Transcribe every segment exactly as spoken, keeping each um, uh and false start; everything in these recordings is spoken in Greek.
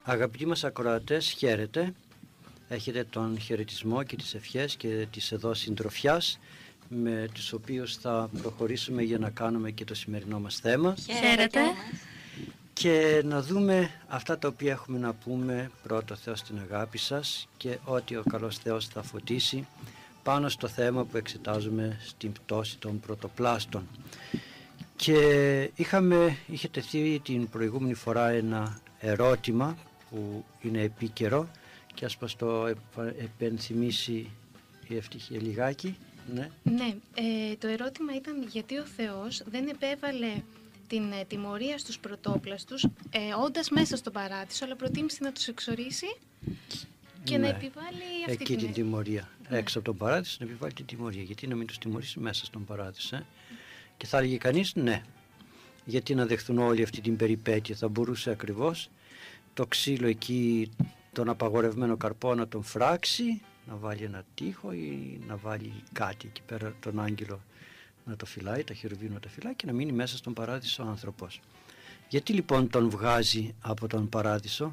Αγαπητοί μας ακροατές, χαίρετε. Έχετε τον χαιρετισμό και τις ευχές και τις εδώ συντροφιάς με τους οποίους θα προχωρήσουμε για να κάνουμε και το σημερινό μας θέμα. Χαίρετε. Και να δούμε αυτά τα οποία έχουμε να πούμε, πρώτο Θεός την αγάπη σας, και ότι ο καλός Θεός θα φωτίσει πάνω στο θέμα που εξετάζουμε στην πτώση των πρωτοπλάστων. Και είχαμε, είχε τεθεί την προηγούμενη φορά ένα ερώτημα που είναι επίκαιρο και ας μας το επενθυμίσει η Ευτυχία λιγάκι. Ναι, ναι ε, το ερώτημα ήταν γιατί ο Θεός δεν επέβαλε την ε, τιμωρία στους πρωτόπλαστους ε, όντας μέσα στον παράδεισο, αλλά προτίμησε να τους εξορίσει και ναι, να επιβάλλει αυτή εκεί την, την τιμωρία. Ναι. Έξω από τον παράδεισο να επιβάλλει την τιμωρία. Γιατί να μην τους τιμωρήσει μέσα στον παράδεισο. Ε? Και θα έλεγε κανείς ναι. Γιατί να δεχθούν όλη αυτή την περιπέτεια? Θα μπορούσε ακριβώς το ξύλο εκεί, τον απαγορευμένο καρπό, να τον φράξει, να βάλει ένα τοίχο ή να βάλει κάτι εκεί πέρα, τον άγγελο να το φυλάει, τα χερουβίμ να το φυλάει και να μείνει μέσα στον παράδεισο ο άνθρωπος. Γιατί λοιπόν τον βγάζει από τον παράδεισο?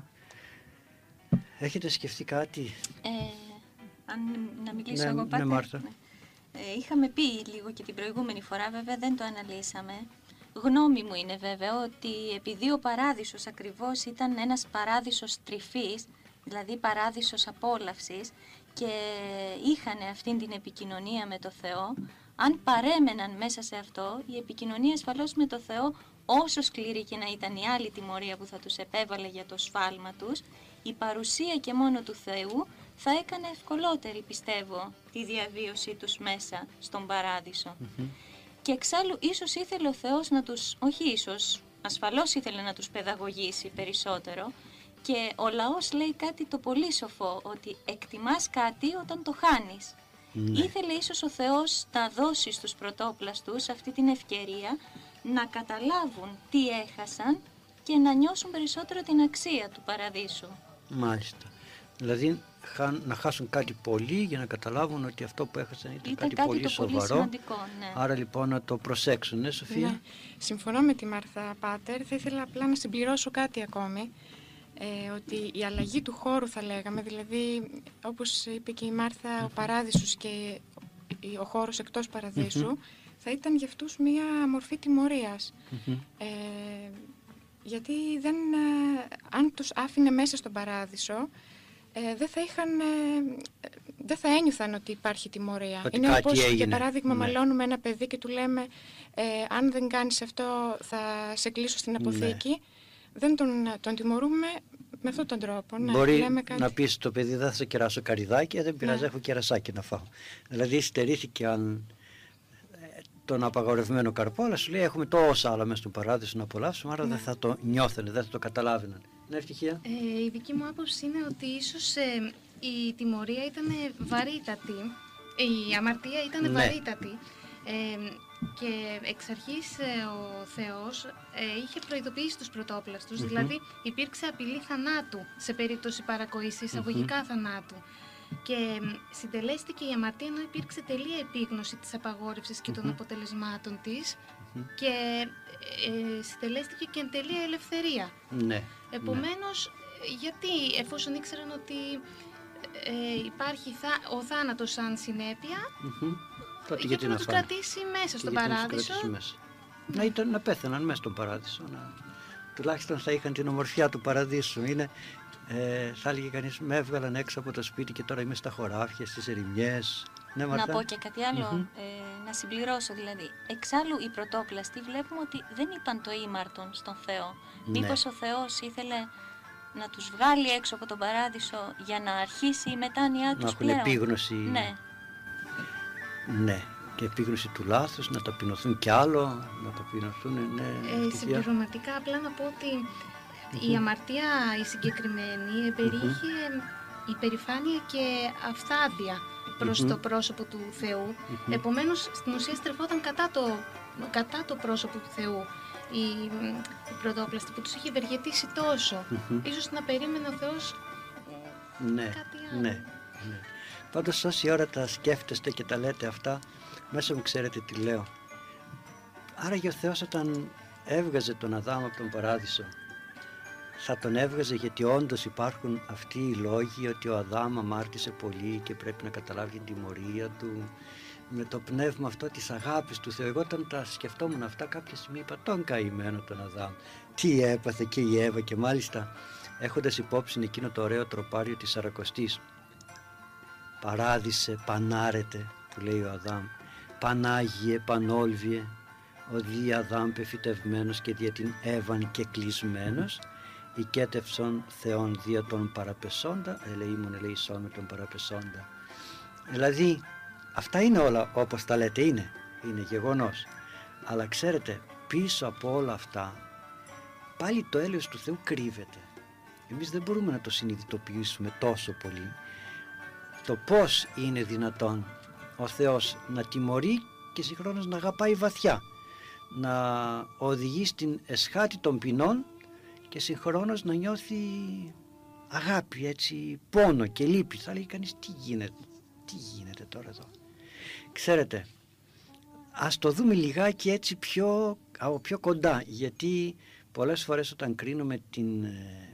Έχετε σκεφτεί κάτι? Ε, αν να μιλήσω ναι, εγώ πάτε. Ναι, Μάρθα. Ναι. Ε, είχαμε πει λίγο και την προηγούμενη φορά, βέβαια δεν το αναλύσαμε. Γνώμη μου είναι βέβαια ότι επειδή ο παράδεισος ακριβώς ήταν ένας παράδεισος τρυφής, δηλαδή παράδεισος απόλαυσης, και είχαν αυτήν την επικοινωνία με το Θεό, αν παρέμεναν μέσα σε αυτό, η επικοινωνία ασφαλώς με το Θεό, όσο σκληρή και να ήταν η άλλη τιμωρία που θα τους επέβαλε για το σφάλμα τους, η παρουσία και μόνο του Θεού θα έκανε ευκολότερη, πιστεύω, τη διαβίωσή τους μέσα στον παράδεισο. Mm-hmm. Και εξάλλου ίσως ήθελε ο Θεός να τους, όχι ίσως, ασφαλώς ήθελε να τους παιδαγωγήσει περισσότερο, και ο λαός λέει κάτι το πολύ σοφό, ότι εκτιμάς κάτι όταν το χάνεις. Ναι. Ήθελε ίσως ο Θεός να δώσει στους πρωτόπλαστους αυτή την ευκαιρία να καταλάβουν τι έχασαν και να νιώσουν περισσότερο την αξία του παραδείσου. Μάλιστα. Δηλαδή να χάσουν κάτι πολύ για να καταλάβουν ότι αυτό που έχασαν ήταν, ήταν κάτι, κάτι πολύ το σοβαρό. Πολύ σημαντικό, ναι. Άρα λοιπόν να το προσέξουν, ναι Σοφία? Ναι. Συμφωνώ με τη Μάρθα Πάτερ, θα ήθελα απλά να συμπληρώσω κάτι ακόμη. Ε, ότι η αλλαγή του χώρου θα λέγαμε, δηλαδή όπως είπε και η Μάρθα, ο παράδεισος και ο χώρος εκτός παραδείσου mm-hmm. θα ήταν για αυτούς μία μορφή τιμωρίας. Mm-hmm. Ε, γιατί δεν, ε, αν τους άφηνε μέσα στον παράδεισο, ε, δεν θα είχαν, ε, δεν θα ένιωθαν ότι υπάρχει τιμωρία. Ότι είναι όπως έγινε. Για παράδειγμα, ναι. μαλώνουμε ένα παιδί και του λέμε ε, αν δεν κάνεις αυτό θα σε κλείσω στην αποθήκη. Ναι. Δεν τον, τον τιμωρούμε με αυτόν τον τρόπο. Ναι, μπορεί λέμε κάτι. Να πεις στο παιδί δεν θα σε κεράσω καρυδάκι, δεν πειράζει, ναι. έχω κερασάκι να φάω. Δηλαδή στερήθηκε αν, τον απαγορευμένο καρπό, αλλά σου λέει έχουμε τόσα άλλα μέσα στον παράδεισο να απολαύσουμε, άρα ναι. δεν θα το νιώθαινε, δεν θα το καταλάβαιναν. Ναι, Ευτυχία. Ε, η δική μου άποψη είναι ότι ίσως ε, η τιμωρία ήταν βαρύτατη, η αμαρτία ήταν ναι. βαρύτατη. Ε, και εξ αρχής ε, ο Θεός ε, είχε προειδοποιήσει τους πρωτόπλαστους, mm-hmm. δηλαδή υπήρξε απειλή θανάτου σε περίπτωση παρακοής, εισαγωγικά mm-hmm. θανάτου, και ε, συντελέστηκε η αμαρτία ενώ υπήρξε τελεία επίγνωση της απαγόρευσης και mm-hmm. των αποτελεσμάτων της mm-hmm. και ε, συντελέστηκε και εν τελεία ελευθερία. Ναι. Επομένως, ναι. γιατί εφόσον ήξεραν ότι ε, υπάρχει θά, ο θάνατος σαν συνέπεια, mm-hmm. Τότε γιατί να τους φάνε. κρατήσει μέσα στον παράδεισο. Μέσα. Mm. Να, ήταν, να πέθαιναν μέσα στον παράδεισο. Να, τουλάχιστον θα είχαν την ομορφιά του παραδείσου. Είναι, ε, θα έλεγε κανείς, με έβγαλαν έξω από το σπίτι και τώρα είμαι στα χωράφια, στις ερημιές. Ναι, να πω και κάτι άλλο, mm-hmm. ε, να συμπληρώσω δηλαδή. Εξάλλου οι πρωτόπλαστοι βλέπουμε ότι δεν είπαν το ήμαρτον στον Θεό. Ναι. Μήπως ο Θεός ήθελε να τους βγάλει έξω από τον παράδεισο για να αρχίσει η μετάνοιά τους πλέον. Να έχουν επίγνωση. Ναι. Ναι, και επίγνωση του λάθους, να ταπεινωθούν κι άλλο, να ταπεινωθούν, ναι. Ε, συμπληρωματικά απλά να πω ότι mm-hmm. η αμαρτία η συγκεκριμένη περιείχε mm-hmm. υπερηφάνεια και αυθάδεια προς mm-hmm. το πρόσωπο του Θεού. Mm-hmm. Επομένως, στην ουσία στρεφόταν κατά το, κατά το πρόσωπο του Θεού. Οι, οι πρωτόπλαστοι που τους είχε ευεργετήσει τόσο. Mm-hmm. Ίσως να περίμενε ο Θεός ναι, κάτι άλλο. Ναι, ναι. Πάντως όση ώρα τα σκέφτεστε και τα λέτε αυτά, μέσα μου ξέρετε τι λέω. Άραγε ο Θεός όταν έβγαζε τον Αδάμ από τον παράδεισο, θα τον έβγαζε, γιατί όντως υπάρχουν αυτοί οι λόγοι ότι ο Αδάμ αμάρτησε πολύ και πρέπει να καταλάβει την τιμωρία του, με το πνεύμα αυτό της αγάπης του Θεού. Εγώ όταν τα σκεφτόμουν αυτά κάποια στιγμή είπα, τον καημένο τον Αδάμ, τι έπαθε και η Εύα, και μάλιστα έχοντας υπόψη εκείνο το ωραίο τροπάριο της Σαρακοστής, παράδεισε, πανάρετε, που λέει ο Αδάμ, Πανάγιε, Πανόλβιε, ο δι Αδάμ πεφυτευμένος και δια την Εύαν και κλεισμένος, οικέτευσον Θεόν δια τον παραπεσόντα, ελεήμον ελεησόν με τον παραπεσόντα. Δηλαδή, αυτά είναι όλα όπως τα λέτε, είναι, είναι γεγονός. Αλλά ξέρετε, πίσω από όλα αυτά, πάλι το έλεος του Θεού κρύβεται. Εμείς δεν μπορούμε να το συνειδητοποιήσουμε τόσο πολύ. Το πώς είναι δυνατόν ο Θεός να τιμωρεί και συγχρόνως να αγαπάει βαθιά, να οδηγεί στην εσχάτη των ποινών και συγχρόνως να νιώθει αγάπη, έτσι, πόνο και λύπη. Θα λέει κανείς, τι γίνεται, τι γίνεται τώρα εδώ. Ξέρετε, ας το δούμε λιγάκι έτσι πιο, από πιο κοντά, γιατί πολλές φορές όταν κρίνουμε την,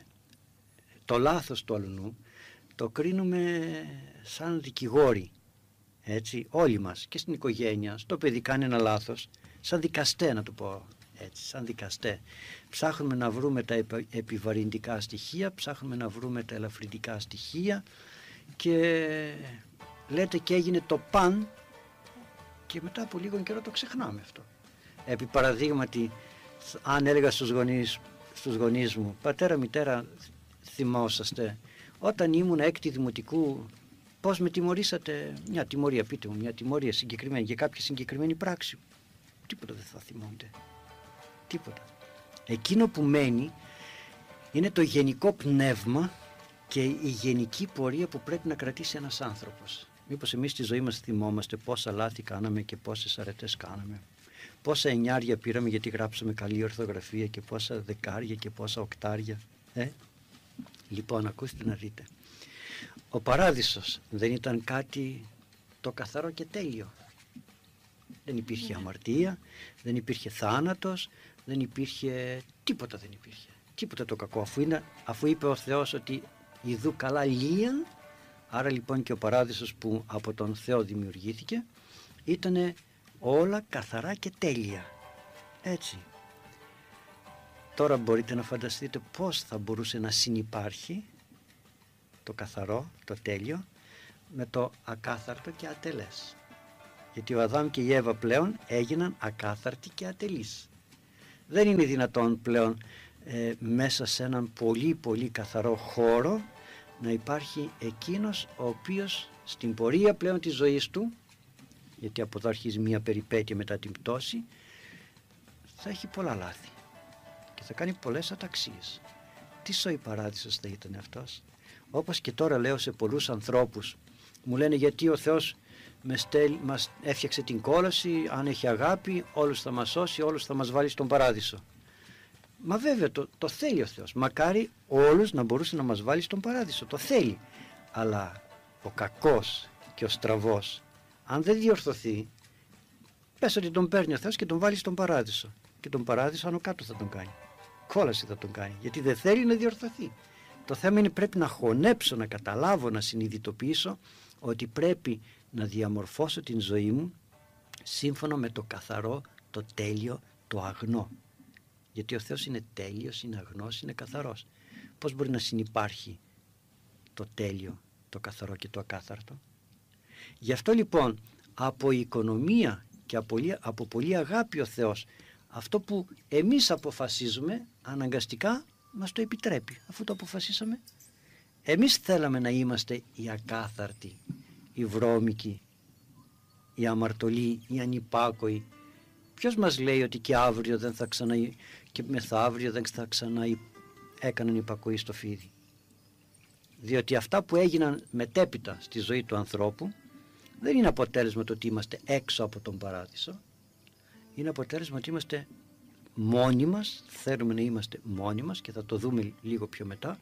το λάθος του αλλού, το κρίνουμε σαν δικηγόροι, έτσι, όλοι μας, και στην οικογένεια, στο παιδί κάνει ένα λάθος, σαν δικαστέ να το πω έτσι, σαν δικαστέ. Ψάχνουμε να βρούμε τα επιβαρυντικά στοιχεία, ψάχνουμε να βρούμε τα ελαφρυντικά στοιχεία και λέτε και έγινε το παν και μετά από λίγο καιρό το ξεχνάμε αυτό. Επί παραδείγματι, αν έλεγα στους γονείς, στους γονείς μου, πατέρα, μητέρα, θυμόσαστε όταν ήμουν έκτη δημοτικού πώς με τιμωρήσατε, μια τιμωρία, πείτε μου μια τιμωρία συγκεκριμένη για κάποια συγκεκριμένη πράξη. Τίποτα δεν θα θυμώνται, τίποτα. Εκείνο που μένει είναι το γενικό πνεύμα και η γενική πορεία που πρέπει να κρατήσει ένας άνθρωπος. Μήπως εμείς στη ζωή μας θυμόμαστε πόσα λάθη κάναμε και πόσες αρετές κάναμε, πόσα εννιάρια πήραμε γιατί γράψαμε καλή ορθογραφία και πόσα δεκάρια και πόσα οκτάρια. Ε? Λοιπόν, ακούστε να δείτε. Ο παράδεισος δεν ήταν κάτι το καθαρό και τέλειο. Δεν υπήρχε αμαρτία, δεν υπήρχε θάνατος, δεν υπήρχε τίποτα, δεν υπήρχε τίποτα το κακό, αφού, είναι, αφού είπε ο Θεός ότι ιδού καλά λύαν. Άρα λοιπόν και ο παράδεισος που από τον Θεό δημιουργήθηκε ήταν όλα καθαρά και τέλεια. Έτσι. Τώρα μπορείτε να φανταστείτε πώς θα μπορούσε να συνυπάρχει το καθαρό, το τέλειο, με το ακάθαρτο και ατελές. Γιατί ο Αδάμ και η Εύα πλέον έγιναν ακάθαρτοι και ατελείς. Δεν είναι δυνατόν πλέον ε, μέσα σε έναν πολύ πολύ καθαρό χώρο να υπάρχει εκείνος ο οποίος στην πορεία πλέον της ζωής του, γιατί από εδώ αρχίζει μια περιπέτεια μετά την πτώση, θα έχει πολλά λάθη και θα κάνει πολλές αταξίες. Τι σοϊ παράδεισος θα ήταν αυτός? Όπως και τώρα λέω σε πολλούς ανθρώπους, μου λένε γιατί ο Θεός με στέλ, μας έφτιαξε την κόλαση, αν έχει αγάπη όλους θα μας σώσει, όλους θα μας βάλει στον παράδεισο. Μα βέβαια το, το θέλει ο Θεός, μακάρι όλους να μπορούσε να μας βάλει στον παράδεισο, το θέλει. Αλλά ο κακός και ο στραβός, αν δεν διορθωθεί, πες ότι τον παίρνει ο Θεός και τον βάλει στον παράδεισο, και τον παράδεισο άνω κάτω θα τον κάνει, κόλαση θα τον κάνει, γιατί δεν θέλει να διορθωθεί. Το θέμα είναι πρέπει να χωνέψω, να καταλάβω, να συνειδητοποιήσω ότι πρέπει να διαμορφώσω την ζωή μου σύμφωνα με το καθαρό, το τέλειο, το αγνό. Γιατί ο Θεός είναι τέλειος, είναι αγνός, είναι καθαρός. Πώς μπορεί να συνυπάρχει το τέλειο, το καθαρό και το ακάθαρτο? Γι' αυτό λοιπόν από οικονομία και από, από πολύ αγάπη ο Θεός, αυτό που εμείς αποφασίζουμε αναγκαστικά μας το επιτρέπει. Αφού το αποφασίσαμε, εμείς θέλαμε να είμαστε οι ακάθαρτοι, οι βρώμικοι, οι αμαρτωλοί, οι ανυπάκοοι. Ποιος μας λέει ότι και αύριο δεν θα ξανα, και μεθαύριο δεν θα ξανά έκαναν υπακοή στο φίδι? Διότι αυτά που έγιναν μετέπειτα στη ζωή του ανθρώπου δεν είναι αποτέλεσμα το ότι είμαστε έξω από τον παράδεισο, είναι αποτέλεσμα ότι είμαστε μόνοι μας, θέλουμε να είμαστε μόνοι μας, και θα το δούμε λίγο πιο μετά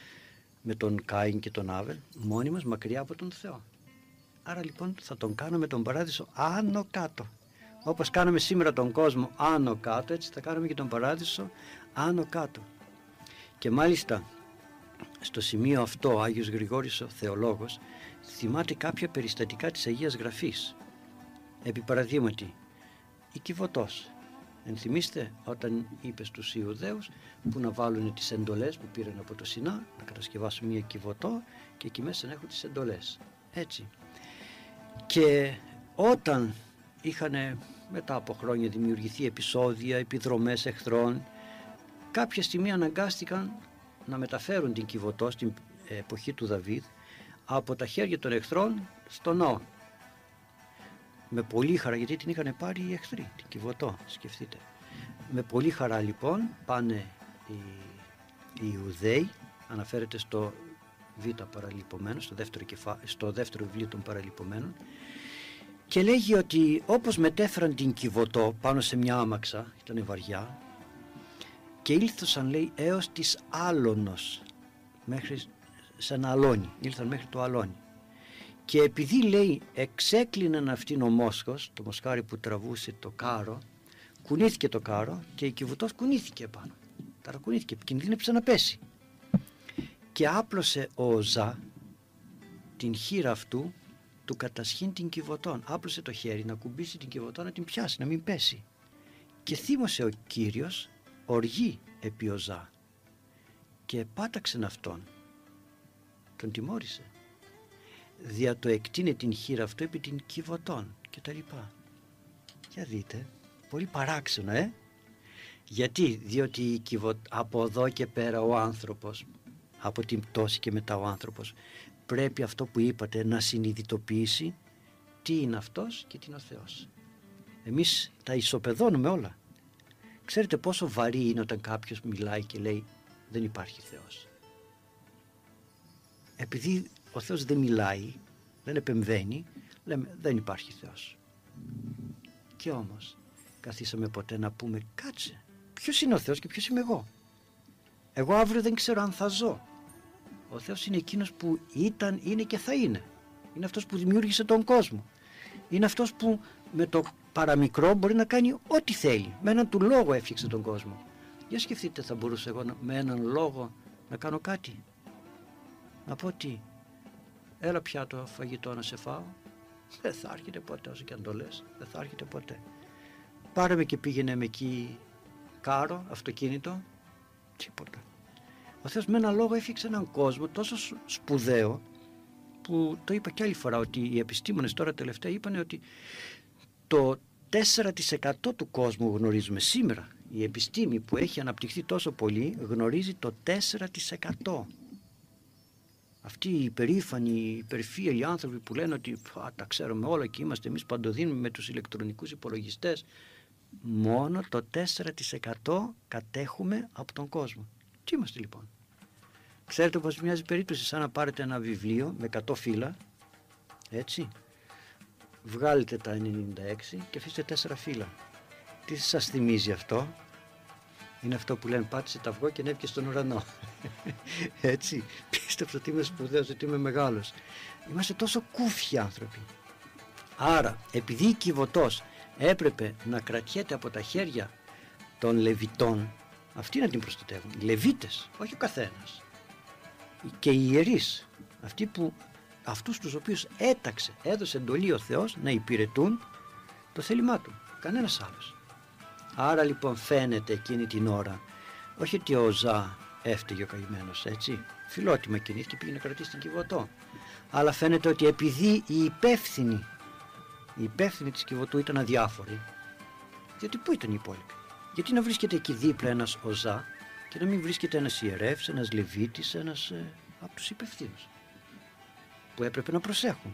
με τον Κάιν και τον Άβελ, μόνοι μας μακριά από τον Θεό. Άρα λοιπόν θα τον κάνουμε τον παράδεισο άνω κάτω. Όπως κάνουμε σήμερα τον κόσμο άνω κάτω, έτσι θα κάνουμε και τον παράδεισο άνω κάτω. Και μάλιστα στο σημείο αυτό ο Άγιος Γρηγόρης ο Θεολόγος θυμάται κάποια περιστατικά της Αγίας Γραφής. Επί παραδείγματι, η Κιβωτός. Ενθυμίστε όταν είπε στους Ιουδαίους που να βάλουν τις εντολές που πήραν από το Σινά, να κατασκευάσουν μια Κιβωτό και εκεί μέσα να έχουν τις εντολές. Έτσι. Και όταν είχαν μετά από χρόνια δημιουργηθεί επεισόδια, επιδρομές εχθρών, κάποια στιγμή αναγκάστηκαν να μεταφέρουν την Κιβωτό στην εποχή του Δαβίδ από τα χέρια των εχθρών στο ναό. Με πολύ χαρά, γιατί την είχαν πάρει οι εχθροί, την Κιβωτό, σκεφτείτε. Με πολύ χαρά λοιπόν πάνε οι, οι Ιουδαίοι, αναφέρεται στο Β παραλυπωμένο, στο δεύτερο, κεφά, στο δεύτερο βιβλίο των παραλυπωμένων, και λέγει ότι όπως μετέφεραν την Κιβωτό πάνω σε μια άμαξα, ήταν βαριά, και ήλθωσαν, λέει, έως της Άλωνος, μέχρι σε ένα αλόνι, ήλθαν μέχρι το αλόνι. Και επειδή, λέει, εξέκλειναν αυτήν ο μόσχος, το μοσχάρι που τραβούσε το κάρο, κουνήθηκε το κάρο και η Κιβωτός κουνήθηκε πάνω. Ταρακουνήθηκε, κινδύνεψε να πέσει. Και άπλωσε ο Οζά την χείρα αυτού του κατασχήν την Κιβωτών. Άπλωσε το χέρι να κουμπίσει την Κιβωτό, να την πιάσει, να μην πέσει. Και θύμωσε ο Κύριος οργή επί Οζά και επάταξεν αυτόν. Τον τιμώρησε. Δια το εκτείνε την χείρα αυτό επί την Κιβωτών και τα λοιπά. Για δείτε, πολύ παράξενο, ε! Γιατί, διότι η Κιβω... από εδώ και πέρα ο άνθρωπος, από την πτώση και μετά ο άνθρωπος, πρέπει αυτό που είπατε να συνειδητοποιήσει τι είναι αυτός και τι είναι ο Θεός. Εμείς τα ισοπεδώνουμε όλα. Ξέρετε πόσο βαρύ είναι όταν κάποιος μιλάει και λέει δεν υπάρχει Θεός. Επειδή ο Θεός δεν μιλάει, δεν επεμβαίνει, λέμε δεν υπάρχει Θεός. Και όμως καθίσαμε ποτέ να πούμε κάτσε, ποιος είναι ο Θεός και ποιος είμαι εγώ? Εγώ αύριο δεν ξέρω αν θα ζω. Ο Θεός είναι εκείνος που ήταν, είναι και θα είναι. Είναι αυτός που δημιούργησε τον κόσμο. Είναι αυτός που με το παραμικρό μπορεί να κάνει ό,τι θέλει. Με έναν του λόγο έφτιαξε τον κόσμο. Για σκεφτείτε, θα μπορούσα εγώ με έναν λόγο να κάνω κάτι? Να πω τι? Έλα πια το φαγητό να σε φάω. Δεν θα έρχεται ποτέ, όσο και αν το λες. Δεν θα έρχεται ποτέ. Πάρε με και πήγαινε με εκεί κάρο, αυτοκίνητο. Τίποτα. Ο Θεός με έναν λόγο έφτιαξε έναν κόσμο τόσο σπουδαίο, που το είπα και άλλη φορά, ότι οι επιστήμονες τώρα τελευταία είπαν ότι το τέσσερα τοις εκατό του κόσμου γνωρίζουμε σήμερα. Η επιστήμη που έχει αναπτυχθεί τόσο πολύ γνωρίζει το τέσσερα τοις εκατό. Αυτοί οι υπερήφανοι, υπερφύελοι άνθρωποι που λένε ότι α, τα ξέρουμε όλα και είμαστε εμείς παντοδύναμοι με τους ηλεκτρονικούς υπολογιστές, μόνο το τέσσερα τοις εκατό κατέχουμε από τον κόσμο. Τι είμαστε λοιπόν? Ξέρετε πως μοιάζει περίπτωση σαν να πάρετε ένα βιβλίο με εκατό φύλλα, έτσι, βγάλετε τα ενενήντα έξι και αφήσετε τέσσερα φύλλα. Τι σας θυμίζει αυτό? Είναι αυτό που λένε πάτησε το αυγό και ανέβηκε στον ουρανό. Έτσι, πίστεψα ότι είμαι σπουδαίος, ότι είμαι μεγάλος. Είμαστε τόσο κούφιοι άνθρωποι. Άρα, επειδή η Κιβωτός έπρεπε να κρατιέται από τα χέρια των Λεβιτών, αυτοί να την προστατεύουν, οι Λεβίτες, όχι ο καθένας, και οι ιερείς, αυτοί που, αυτούς τους οποίους έταξε, έδωσε εντολή ο Θεός να υπηρετούν το θέλημά του, κανένας άλλος. Άρα λοιπόν φαίνεται εκείνη την ώρα, όχι ότι ο Οζά έφταιγε ο καημένος, έτσι, φιλότιμα κινήθηκε, πήγε να κρατήσει την Κιβωτό, αλλά φαίνεται ότι επειδή οι υπεύθυνοι, οι υπεύθυνοι της Κιβωτού ήταν αδιάφοροι, διότι πού ήταν οι υπόλοιποι? Γιατί να βρίσκεται εκεί δίπλα ένας Οζά και να μην βρίσκεται ένας ιερεύς, ένας Λεβίτης, ένας ε, από τους υπευθύνους που έπρεπε να προσέχουν?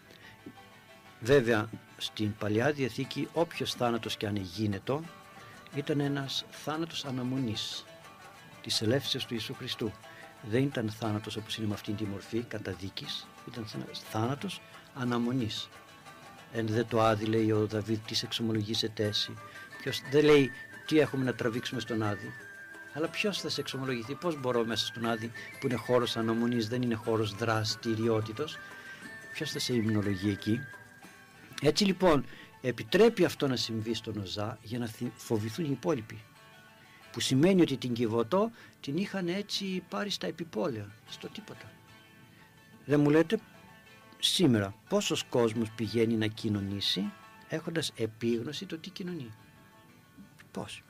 Βέβαια στην Παλαιά Διαθήκη όποιος θάνατος και αν εγίνετο ήταν ένας θάνατος αναμονής της ελεύσεως του Ιησού Χριστού. Δεν ήταν θάνατος όπως είναι με αυτήν τη μορφή καταδίκης, ήταν θάνατος αναμονής. Εν δε το άδει, λέει ο Δαβίδ, της εξομολογήσετε εσύ. Ποιος δεν λέει τι έχουμε να τραβήξουμε στον άδει, αλλά ποιος θα σε εξομολογηθεί? Πώς μπορώ μέσα στον άδει που είναι χώρος αναμονής, δεν είναι χώρος δραστηριότητος, ποιος θα σε υμνολογεί εκεί? Έτσι λοιπόν επιτρέπει αυτό να συμβεί στον Οζά για να φοβηθούν οι υπόλοιποι. που σημαίνει ότι την Κιβωτό την είχαν έτσι πάρει στα επιπόλαια, στο τίποτα. Δεν μου λέτε σήμερα πόσος κόσμος πηγαίνει να κοινωνήσει έχοντας επίγνωση το τι κοινωνεί? Πώς?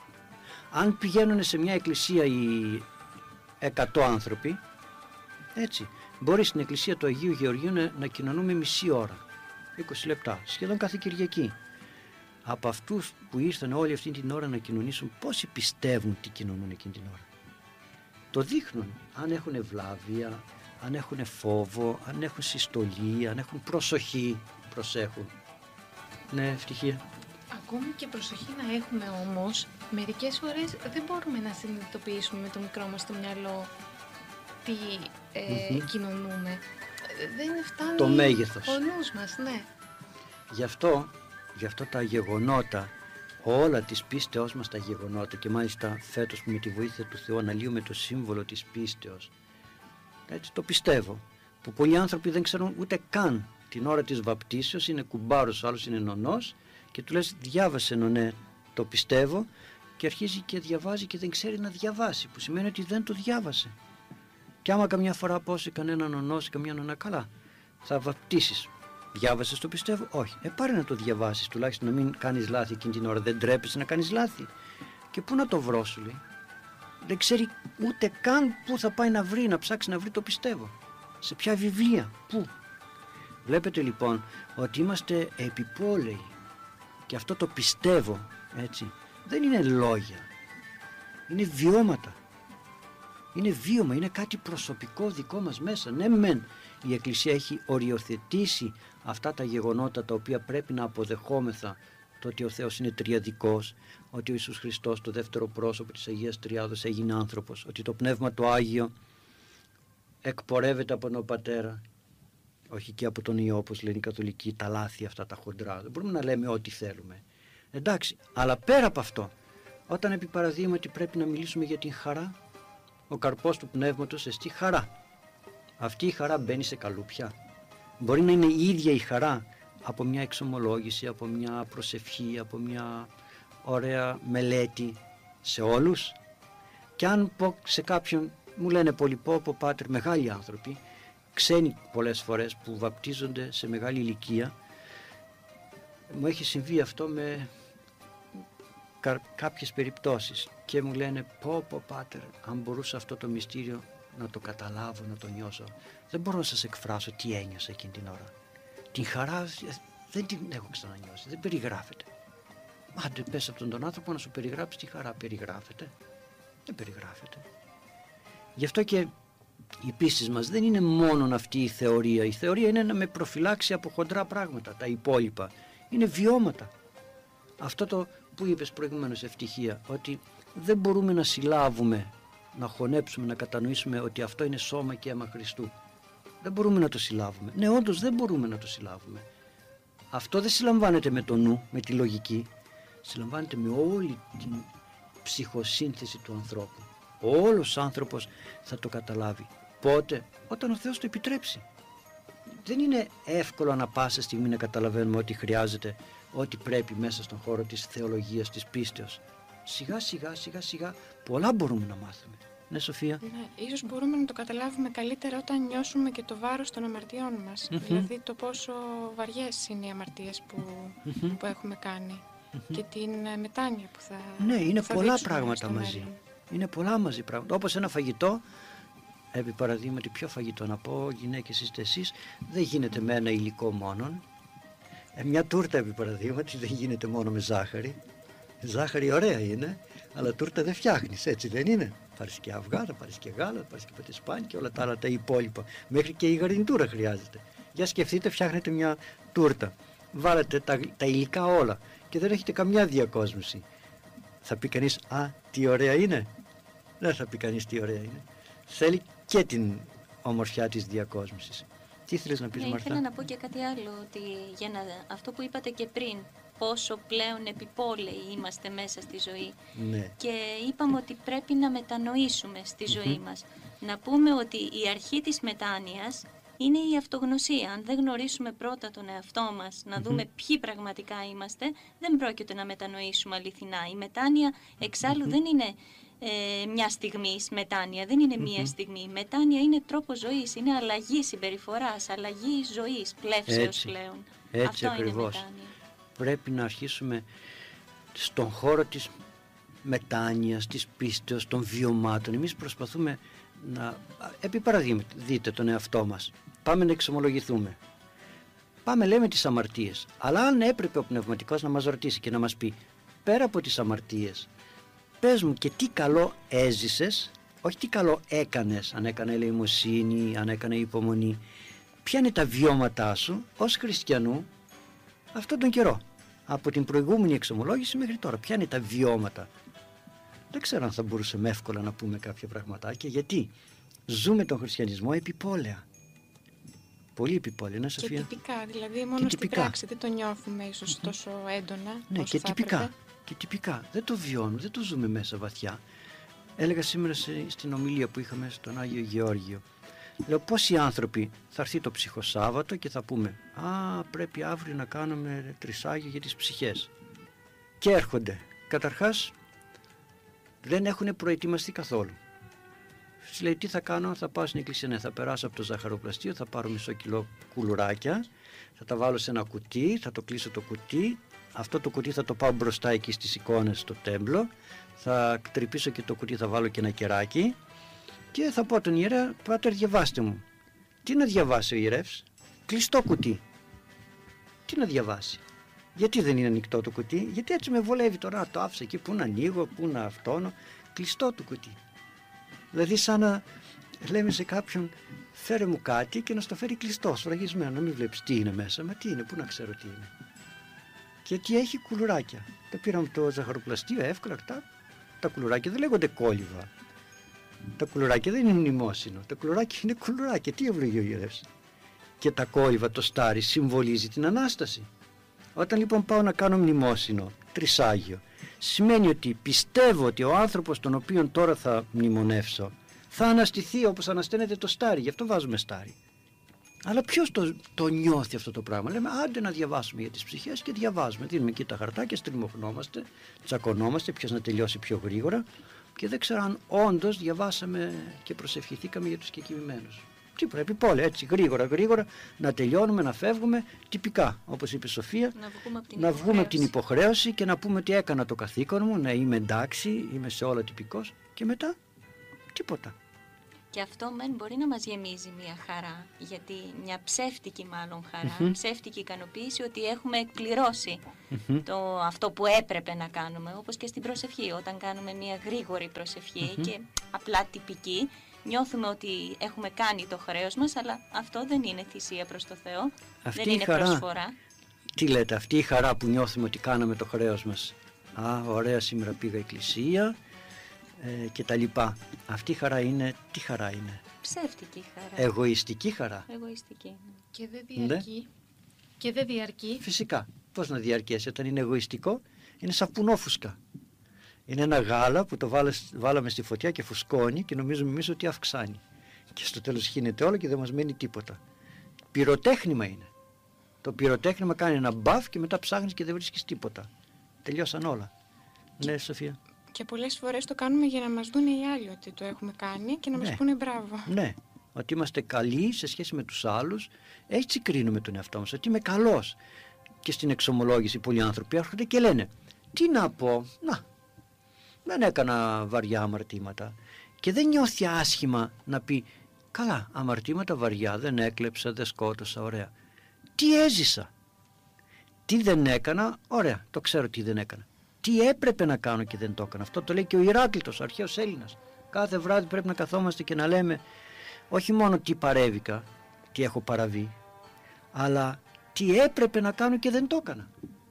Αν πηγαίνουν σε μια εκκλησία οι εκατό άνθρωποι, έτσι, μπορεί στην εκκλησία του Αγίου Γεωργίου να, να κοινωνούμε μισή ώρα, είκοσι λεπτά, σχεδόν κάθε Κυριακή. Από αυτούς που ήρθαν όλη αυτή την ώρα να κοινωνήσουν, πόσοι πιστεύουν τι κοινωνούν εκείνη την ώρα? Το δείχνουν, αν έχουν ευλάβεια, αν έχουν φόβο, αν έχουν συστολή, αν έχουν προσοχή, προσέχουν. Ναι, ευτυχία. Ακόμη και προσοχή να έχουμε όμως, μερικές φορές δεν μπορούμε να συνειδητοποιήσουμε με το μικρό μας το μυαλό τι ε, mm-hmm. κοινωνούμε. Δεν φτάνει το μέγεθος. Ο νους μας, ναι. Γι' αυτό, γι' αυτό τα γεγονότα, όλα της πίστεώς μας τα γεγονότα, και μάλιστα φέτος που με τη βοήθεια του Θεού αναλύουμε το σύμβολο της πίστεως, έτσι το πιστεύω, που πολλοί άνθρωποι δεν ξέρουν ούτε καν την ώρα της βαπτίσεως, είναι κουμπάρος, ο άλλος είναι νονός, και του λες διάβασε νονέ, το πιστεύω, και αρχίζει και διαβάζει και δεν ξέρει να διαβάσει, που σημαίνει ότι δεν το διάβασε. Και άμα καμιά φορά πώσει κανένα νονός ή καμιά νονά, καλά, θα βαπτίσεις. Διάβασες το πιστεύω? Όχι. Ε, πάρε να το διαβάσεις, τουλάχιστον να μην κάνεις λάθη εκείνη την ώρα. Δεν τρέπεσαι να κάνεις λάθη? Και πού να το βρω, σου λέει? Δεν ξέρει ούτε καν πού θα πάει να βρει, να ψάξει να βρει το πιστεύω. Σε ποια βιβλία, πού? Βλέπετε λοιπόν ότι είμαστε επιπόλαιοι. Και αυτό το πιστεύω, έτσι, δεν είναι λόγια. Είναι βιώματα. Είναι βίωμα, είναι κάτι προσωπικό δικό μας μέσα. Ναι μεν, η Εκκλησία έχει οριοθετήσει αυτά τα γεγονότα τα οποία πρέπει να αποδεχόμεθα, το ότι ο Θεός είναι τριαδικός, ότι ο Ιησούς Χριστός, το δεύτερο πρόσωπο της Αγίας Τριάδος, έγινε άνθρωπος, ότι το Πνεύμα το Άγιο εκπορεύεται από τον Πατέρα, όχι και από τον Υιό, όπως λένε οι Καθολικοί, τα λάθη αυτά τα χοντρά. Δεν μπορούμε να λέμε ό,τι θέλουμε. Εντάξει, αλλά πέρα από αυτό, όταν επί παραδείγματι πρέπει να μιλήσουμε για την χαρά, ο καρπός του πνεύματος εστί χαρά. Αυτή η χαρά μπαίνει σε καλούπια? Μπορεί να είναι η ίδια η χαρά από μια εξομολόγηση, από μια προσευχή, από μια ωραία μελέτη σε όλους? Και αν πω σε κάποιον, μου λένε πολύ πω, πω πάτερ, μεγάλοι άνθρωποι, ξένοι πολλές φορές που βαπτίζονται σε μεγάλη ηλικία, μου έχει συμβεί αυτό με κάποιες περιπτώσεις και μου λένε πω πω πάτερ, αν μπορούσα αυτό το μυστήριο να το καταλάβω, να το νιώσω, δεν μπορώ να σας εκφράσω τι ένιωσα εκείνη την ώρα. Την χαρά δεν την έχω ξανανιώσει, δεν περιγράφεται. Άντε πες από τον, τον άνθρωπο να σου περιγράψει τη χαρά. Περιγράφεται? Δεν περιγράφεται. Γι' αυτό και η πίστη μας δεν είναι μόνο αυτή η θεωρία. Η θεωρία είναι να με προφυλάξει από χοντρά πράγματα. Τα υπόλοιπα είναι βιώματα. Αυτό το που είπες προηγουμένως, ευτυχία, ότι δεν μπορούμε να συλλάβουμε, να χωνέψουμε, να κατανοήσουμε ότι αυτό είναι σώμα και αίμα Χριστού. Δεν μπορούμε να το συλλάβουμε. Ναι, όντως δεν μπορούμε να το συλλάβουμε. Αυτό δεν συλλαμβάνεται με το νου, με τη λογική. Συλλαμβάνεται με όλη την ψυχοσύνθεση του ανθρώπου. Ο όλος άνθρωπος θα το καταλάβει. Πότε? Όταν ο Θεός το επιτρέψει. Δεν είναι εύκολο ανα πάσα στιγμή να καταλαβαίνουμε ό,τι χρειάζεται, ό,τι πρέπει μέσα στον χώρο της θεολογίας, της πίστεως. Σιγά σιγά σιγά σιγά πολλά μπορούμε να μάθουμε. Ναι, Σοφία. Ναι, ίσως μπορούμε να το καταλάβουμε καλύτερα όταν νιώσουμε και το βάρος των αμαρτιών μας. Mm-hmm. Δηλαδή το πόσο βαριές είναι οι αμαρτίες που, mm-hmm. που έχουμε κάνει mm-hmm. και την μετάνοια που θα Ναι, είναι θα πολλά πράγματα μαζί. Μέλλον. Είναι πολλά μαζί πράγματα. Όπως ένα φαγητό, επί παραδείγματι, ποιο φαγητό να πω, γυναίκες είστε εσείς, δεν γίνεται με ένα υλικό μόνον. Ε, μια τούρτα, επί παραδείγματι, δεν γίνεται μόνο με ζάχαρη. Ζάχαρη ωραία είναι, αλλά τούρτα δεν φτιάχνεις, έτσι δεν είναι? Πάρεις και αυγά, θα πάρεις και γάλα, θα πάρεις και πατησπάνι και όλα τα άλλα τα υπόλοιπα. Μέχρι και η γαρνιτούρα χρειάζεται. Για σκεφτείτε, φτιάχνετε μια τούρτα. Βάλετε τα, τα υλικά όλα και δεν έχετε καμιά διακόσμηση. Θα πει κανείς, α, τι ωραία είναι? Δεν θα πει κανείς τι ωραία είναι. Θέλει και την ομορφιά της διακόσμησης. Τι ήθελες να πεις, ναι, Μαρθά? Ήθελα να πω και κάτι άλλο, ότι για να, αυτό που είπατε και πριν, πόσο πλέον επιπόλαιοι είμαστε μέσα στη ζωή. Ναι. Και είπαμε ότι πρέπει να μετανοήσουμε στη ζωή mm-hmm. μας. Να πούμε ότι η αρχή της μετάνοιας είναι η αυτογνωσία. Αν δεν γνωρίσουμε πρώτα τον εαυτό μας, να δούμε mm-hmm. ποιοι πραγματικά είμαστε, δεν πρόκειται να μετανοήσουμε αληθινά. Η μετάνοια εξάλλου mm-hmm. δεν είναι ε, μια στιγμή μετάνοια, δεν είναι mm-hmm. μια στιγμή. Η μετάνοια είναι τρόπος ζωής, είναι αλλαγή συμπεριφοράς, αλλαγή ζωής, πλεύσεως πλέον. Έτσι Αυτό ακριβώς. Είναι μετάνοια. Πρέπει να αρχίσουμε στον χώρο της μετάνοιας, της πίστεως, των βιωμάτων. Εμείς προσπαθούμε να, επί παραδείγματι, δείτε τον εαυτό μας. Πάμε να εξομολογηθούμε. Πάμε, λέμε τις αμαρτίες. Αλλά αν έπρεπε ο πνευματικός να μας ρωτήσει και να μας πει, πέρα από τις αμαρτίες, πες μου και τι καλό έζησες, όχι τι καλό έκανες, αν έκανε ελεημοσύνη, αν έκανε υπομονή, ποια είναι τα βιώματά σου ως χριστιανού αυτόν τον καιρό, από την προηγούμενη εξομολόγηση μέχρι τώρα, ποια είναι τα βιώματα. Δεν ξέρω αν θα μπορούσαμε εύκολα να πούμε κάποια πραγματάκια, γιατί ζούμε τον χριστιανισμό επιπόλαια. Πολύ επιπόλαια, ναι, Σοφία? Και τυπικά, δηλαδή μόνο στην πράξη δεν το νιώθουμε ίσως τόσο έντονα. Ναι, όσο και θα τυπικά, έπρεπε. και τυπικά. Δεν το βιώνουμε, δεν το ζούμε μέσα βαθιά. Έλεγα σήμερα σε, στην ομιλία που είχαμε στον Άγιο Γεώργιο. Λέω, πόσοι άνθρωποι θα έρθει το ψυχοσάββατο και θα πούμε, α, πρέπει αύριο να κάνουμε τρισάγιο για τις ψυχές. Και έρχονται. Καταρχάς, δεν έχουν προετοιμαστεί καθόλου. Σου λέει, τι θα κάνω, θα πάω στην εκκλησία, ναι, θα περάσω από το ζαχαροπλαστείο, θα πάρω μισό κιλό κουλουράκια, θα τα βάλω σε ένα κουτί, θα το κλείσω το κουτί, αυτό το κουτί θα το πάω μπροστά εκεί στις εικόνες στο τέμπλο, θα τρυπήσω και το κουτί, θα βάλω και ένα κεράκι και θα πω τον ιερέα, πάτερ, διαβάστε μου. Τι να διαβάσει ο ιερεύς? Κλειστό κουτί. Τι να διαβάσει? Γιατί δεν είναι ανοιχτό το κουτί? Γιατί έτσι με βολεύει τώρα, το άφησα εκεί, πού να ανοίγω, πού να αυτόνω. Κλειστό το κουτί. Δηλαδή σαν να λέμε σε κάποιον, φέρε μου κάτι και να στο φέρει κλειστό, σφραγισμένο, να μην βλέπεις τι είναι μέσα. Μα τι είναι, πού να ξέρω τι είναι? Και τι έχει? Κουλουράκια. Τα πήραμε το ζαχαροπλαστείο εύκολα, τα, τα κουλουράκια δεν λέγονται κόλληβα. Τα κουλουράκια δεν είναι μνημόσυνο. Τα κουλουράκια είναι κουλουράκια. Τι ευλογεί ο ιερεύς? Και τα κόλληβα, το στάρι, συμβολίζει την Ανάσταση. Όταν λοιπόν πάω να κάνω μνημόσυνο, τρισάγιο, σημαίνει ότι πιστεύω ότι ο άνθρωπος τον οποίον τώρα θα μνημονεύσω θα αναστηθεί όπως ανασταίνεται το στάρι, γι' αυτό βάζουμε στάρι. Αλλά ποιος το, το νιώθει αυτό το πράγμα? Λέμε, άντε να διαβάσουμε για τις ψυχές, και διαβάζουμε. Δίνουμε εκεί τα χαρτάκια, στριμωχνόμαστε, τσακωνόμαστε, ποιος να τελειώσει πιο γρήγορα, και δεν ξέρω αν όντως διαβάσαμε και προσευχηθήκαμε για τους κεκοιμημένους. Τι πρέπει, πόλε, έτσι γρήγορα γρήγορα να τελειώνουμε, να φεύγουμε, τυπικά, όπως είπε η Σοφία, να βγούμε από την, να βγούμε από την υποχρέωση και να πούμε ότι έκανα το καθήκον μου, να είμαι εντάξει, είμαι σε όλα τυπικός, και μετά τίποτα. Και αυτό μεν μπορεί να μας γεμίζει μια χαρά, γιατί μια ψεύτικη μάλλον χαρά, mm-hmm. ψεύτικη ικανοποίηση ότι έχουμε εκπληρώσει mm-hmm. το, αυτό που έπρεπε να κάνουμε, όπως και στην προσευχή. Όταν κάνουμε μια γρήγορη προσευχή mm-hmm. και απλά τυπική, νιώθουμε ότι έχουμε κάνει το χρέος μας, αλλά αυτό δεν είναι θυσία προς το Θεό, αυτή δεν είναι χαρά, προσφορά. Τι λέτε, αυτή η χαρά που νιώθουμε ότι κάναμε το χρέος μας. Α, ωραία, σήμερα πήγα εκκλησία ε, και τα λοιπά. Αυτή η χαρά είναι, τι χαρά είναι? Ψεύτικη χαρά. Εγωιστική χαρά. Εγωιστική. Ναι. Και δεν διαρκεί. Ναι. Και δεν διαρκεί. Φυσικά. Πώς να διαρκέσει? Όταν είναι εγωιστικό, είναι σαπουνόφουσκα. Είναι ένα γάλα που το βάλες, βάλαμε στη φωτιά και φουσκώνει και νομίζουμε εμείς ότι αυξάνει. Και στο τέλος χύνεται όλο και δεν μας μένει τίποτα. Πυροτέχνημα είναι. Το πυροτέχνημα κάνει ένα μπαφ και μετά ψάχνεις και δεν βρίσκεις τίποτα. Τελειώσαν όλα. Και, ναι, Σοφία. Και πολλές φορές το κάνουμε για να μας δουν οι άλλοι ότι το έχουμε κάνει και να ναι. μας πούνε μπράβο. Ναι, ότι είμαστε καλοί σε σχέση με τους άλλους. Έτσι κρίνουμε τον εαυτό μας, ότι είμαι καλός. Και στην εξομολόγηση πολλοί άνθρωποι έρχονται και λένε, τι να πω, να, δεν έκανα βαριά αμαρτήματα. Και δεν νιώθει άσχημα να πει, καλά, αμαρτήματα βαριά, δεν έκλεψα, δεν σκότωσα, ωραία. Τι έζησα? Τι δεν έκανα? Ωραία, το ξέρω τι δεν έκανα. Τι έπρεπε να κάνω και δεν το έκανα? Αυτό το λέει και ο Ηράκλειτος, ο αρχαίος Έλληνας. Κάθε βράδυ πρέπει να καθόμαστε και να λέμε όχι μόνο τι παρέβηκα, τι έχω παραβεί, αλλά τι έπρεπε να κάνω και δεν το έκανα.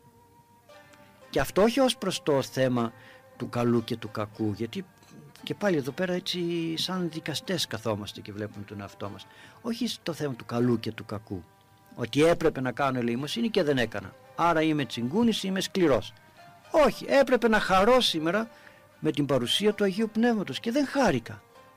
Και αυτό όχι ως προς το θέμα του καλού και του κακού, γιατί και πάλι εδώ πέρα έτσι σαν δικαστές καθόμαστε και βλέπουμε τον εαυτό μας. Όχι στο θέμα του καλού και του κακού, ότι έπρεπε να κάνω ελεημοσύνη και δεν έκανα, άρα είμαι τσιγκούνης, είμαι σκληρός. Όχι, έπρεπε να χαρώ σήμερα με την παρουσία του Αγίου Πνεύματος και δεν χάρηκα.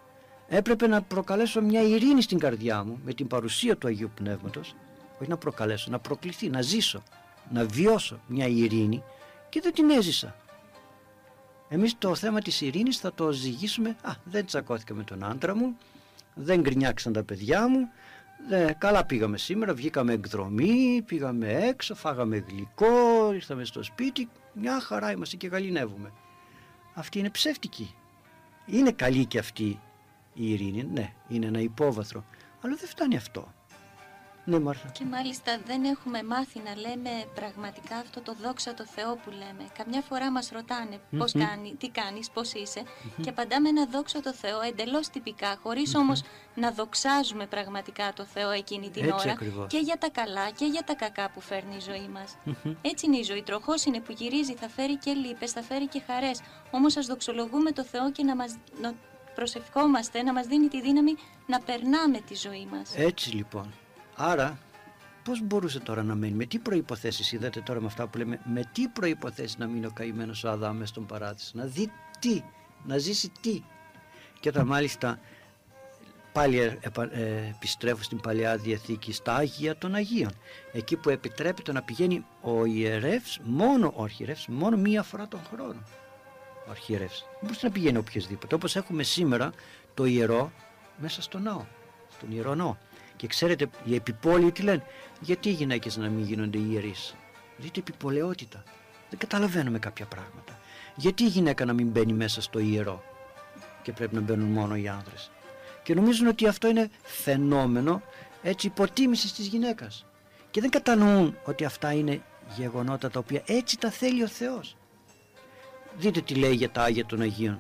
Έπρεπε να προκαλέσω μια ειρήνη στην καρδιά μου με την παρουσία του Αγίου Πνεύματος, όχι να προκαλέσω, να προκληθεί, να ζήσω, να βιώσω μια ειρήνη, και δεν την έζησα. Εμείς το θέμα της ειρήνης θα το ζυγίσουμε, α, δεν τσακώθηκα με τον άντρα μου, δεν γκρινιάξαν τα παιδιά μου, δε, καλά πήγαμε σήμερα, βγήκαμε εκδρομή, πήγαμε έξω, φάγαμε γλυκό, ήρθαμε στο σπίτι, μια χαρά είμαστε και γαληνεύουμε. Αυτή είναι ψεύτικη. Είναι καλή και αυτή η ειρήνη, ναι, είναι ένα υπόβαθρο, αλλά δεν φτάνει αυτό. Ναι, Μάρθα. Και μάλιστα δεν έχουμε μάθει να λέμε πραγματικά αυτό το δόξα τω Θεώ που λέμε. Καμιά φορά μας ρωτάνε πώς Mm-hmm. κάνει, τι κάνεις, πώς είσαι, Mm-hmm. και απαντάμε ένα δόξα τω Θεώ εντελώς τυπικά, χωρίς Mm-hmm. όμως να δοξάζουμε πραγματικά το Θεό εκείνη την Έτσι ώρα, ακριβώς. και για τα καλά και για τα κακά που φέρνει η ζωή μας. Mm-hmm. Έτσι είναι η ζωή. Τροχός είναι που γυρίζει, θα φέρει και λύπες, θα φέρει και χαρές. Όμως ας δοξολογούμε το Θεό και να μας να προσευχόμαστε, να μας δίνει τη δύναμη να περνάμε τη ζωή μας. Έτσι λοιπόν. Άρα, πώς μπορούσε τώρα να μένει, με τι προϋποθέσεις, είδατε τώρα με αυτά που λέμε, με τι προϋποθέσεις να μείνει ο καημένος ο Αδάμ μες στον παράδεισο, να δει τι, να ζήσει τι. Και όταν μάλιστα πάλι ε, ε, επιστρέφω στην Παλαιά Διαθήκη, στα Άγια των Αγίων, εκεί που επιτρέπεται να πηγαίνει ο ιερεύς, μόνο ο αρχιερεύς, μόνο μία φορά τον χρόνο. Ο αρχιερεύς δεν μπορούσε να πηγαίνει οποιοδήποτε, όπως έχουμε σήμερα το ιερό μέσα στο ναό, στον ιερό ναό. Και ξέρετε, οι επιπόλαιοι τι λένε, γιατί οι γυναίκες να μην γίνονται ιερείς? Δείτε επιπολαιότητα. Δεν καταλαβαίνουμε κάποια πράγματα. Γιατί η γυναίκα να μην μπαίνει μέσα στο ιερό και πρέπει να μπαίνουν μόνο οι άνδρες? Και νομίζουν ότι αυτό είναι φαινόμενο έτσι υποτίμησης της γυναίκας. Και δεν κατανοούν ότι αυτά είναι γεγονότα τα οποία έτσι τα θέλει ο Θεός. Δείτε τι λέει για τα Άγια των Αγίων.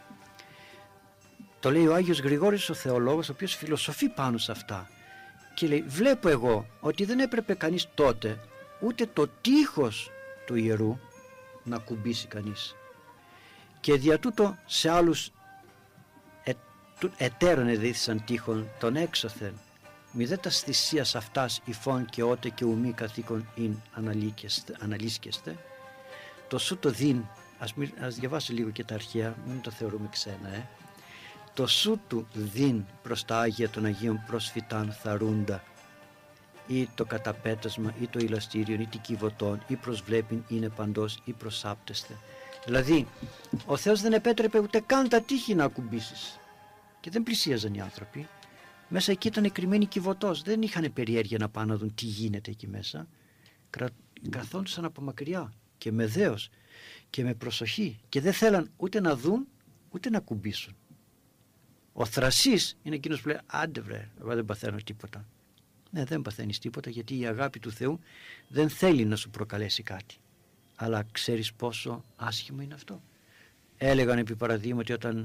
Το λέει ο Άγιος Γρηγόρης ο θεολόγος, ο οποίος φιλοσοφεί πάνω σε αυτά. Και λέει, βλέπω εγώ ότι δεν έπρεπε κανείς τότε ούτε το τείχος του ιερού να κουμπίσει κανείς. Και δια τούτο σε άλλους ε, ετέρων εδίθησαν τείχον τον έξωθεν. Μη δε τας θυσίας αυτάς υφών και ότε και ουμή καθήκον ειν αναλύσκεστε. Το σου το δίν, ας, μη, ας διαβάσω λίγο και τα αρχαία, μην το θεωρούμε ξένα, ε. Το σου του δίν προς τα Άγια των Αγίων προσφυτάν θαρούντα, ή το καταπέτασμα ή το ηλαστήριον ή την κυβωτών ή προσβλέπειν είναι παντός ή προσάπτεστε. Δηλαδή ο Θεός δεν επέτρεπε ούτε καν τα τείχη να ακουμπήσεις, και δεν πλησίαζαν οι άνθρωποι. Μέσα εκεί ήταν κρυμμένοι κυβωτός, δεν είχαν περιέργεια να πάνε να δουν τι γίνεται εκεί μέσα. Καθόντουσαν από μακριά και με δέος και με προσοχή, και δεν θέλαν ούτε να δουν ούτε να κουμπίσουν. Ο θρασής είναι εκείνος που λέει, άντε βρε, εγώ δεν παθαίνω τίποτα. Ναι, δεν παθαίνεις τίποτα, γιατί η αγάπη του Θεού δεν θέλει να σου προκαλέσει κάτι. Αλλά ξέρεις πόσο άσχημο είναι αυτό? Έλεγαν επί παραδείγματι όταν